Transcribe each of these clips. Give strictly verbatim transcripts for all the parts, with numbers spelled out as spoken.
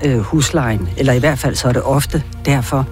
øh, huslejen, eller i hvert fald så er det ofte derfor.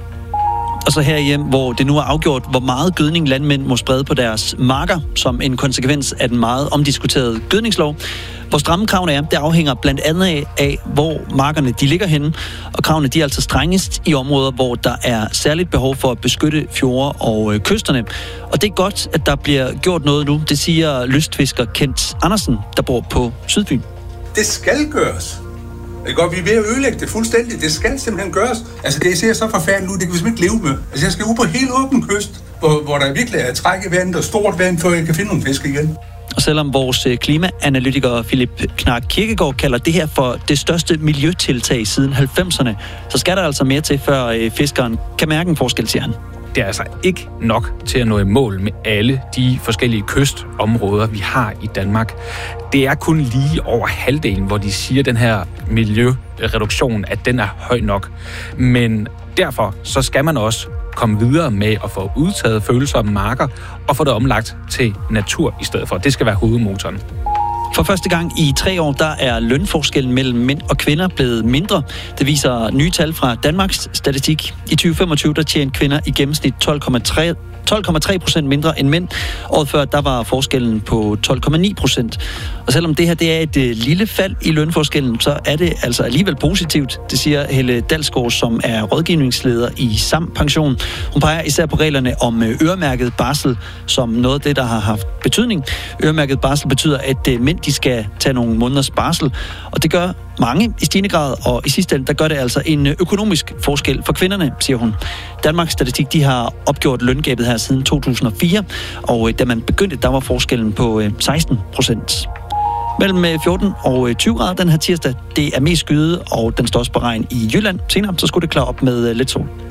Og så herhjemme, hvor det nu er afgjort, hvor meget gødning landmænd må sprede på deres marker, som en konsekvens af den meget omdiskuterede gødningslov. Hvor stramme kravene er, det afhænger blandt andet af, af, hvor markerne de ligger henne, og kravene de er altså strengest i områder, hvor der er særligt behov for at beskytte fjorde og øh, kysterne. Og det er godt, at der bliver gjort noget nu, det siger lystfisker Kent Andersen, der bor på Sydfyn. Det skal gøres. Det går, vi er ved at ødelægge det fuldstændig. Det skal simpelthen gøres. Altså, det ser så forfærdeligt ud, det kan vi simpelthen ikke leve med. Altså, jeg skal ud på helt åben kyst, hvor, hvor der virkelig er træk i vandet og stort vand, før jeg kan finde nogle fisk igen. Og selvom vores klimaanalytiker Philip Knark Kirkegaard kalder det her for det største miljøtiltag siden halvfemserne, så skal der altså mere til, før fiskeren kan mærke en forskel, siger han. Det er altså ikke nok til at nå i mål med alle de forskellige kystområder, vi har i Danmark. Det er kun lige over halvdelen, hvor de siger, at den her miljøreduktion, at den er høj nok. Men derfor så skal man også komme videre med at få udtaget følsomme marker og få det omlagt til natur i stedet for. Det skal være hovedmotoren. For første gang i tre år, der er lønforskellen mellem mænd og kvinder blevet mindre. Det viser nye tal fra Danmarks Statistik. I tyve femogtyve, der tjener kvinder i gennemsnit tolv komma tre procent mindre end mænd. Året før, der var forskellen på tolv komma ni procent. Og selvom det her det er et uh, lille fald i lønforskellen, så er det altså alligevel positivt. Det siger Helle Dalsgaard, som er rådgivningsleder i Sam Pension. Hun peger især på reglerne om øremærket barsel som noget af det, der har haft betydning. Øremærket barsel betyder, at uh, mænd de skal tage nogle måneders barsel, og det gør mange i stigende grad, og i sidste ende, der gør det altså en økonomisk forskel for kvinderne, siger hun. Danmarks Statistik, de har opgjort løngabet her siden to tusind og fire, og da man begyndte, der var forskellen på seksten procent. Mellem fjorten og tyve grader den her tirsdag, det er mest skyet, og den står også på regn i Jylland. Senere, så skulle det klare op med lidt sol.